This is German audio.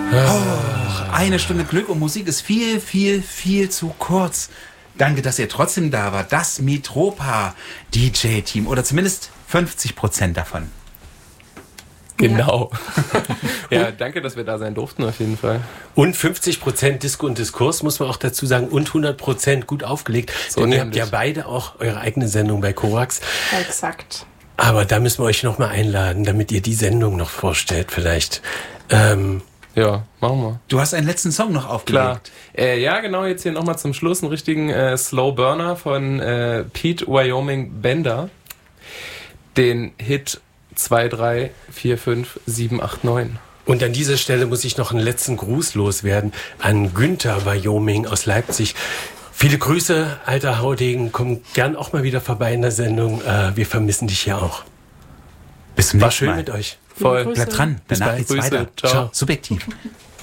Oh, 1 Stunde Glück und Musik ist viel, viel, viel zu kurz. Danke, dass ihr trotzdem da wart. Das Mitropa DJ-Team oder zumindest 50% davon. Genau. Ja, danke, dass wir da sein durften auf jeden Fall. Und 50% Disco und Diskurs, muss man auch dazu sagen, und 100% gut aufgelegt. So denn ihr nämlich. habt ja beide auch eure eigene Sendung bei Korax. Exakt. Aber da müssen wir euch nochmal einladen, damit ihr die Sendung noch vorstellt vielleicht. Ja, machen wir. Du hast einen letzten Song noch aufgelegt. Klar. Ja, genau, jetzt hier nochmal zum Schluss einen richtigen Slow Burner von Pete Wyoming Bender. Den Hit 2, 3, 4, 5, 7, 8, 9. Und an dieser Stelle muss ich noch einen letzten Gruß loswerden an Günther Wyoming aus Leipzig. Viele Grüße, alter Haudegen. Komm gern auch mal wieder vorbei in der Sendung. Wir vermissen dich hier auch. Bis zum War nächsten schön Mal. mit euch. Voll. Bleibt dran, Bis danach bald. geht's Grüße. weiter. Ciao. Subjektiv.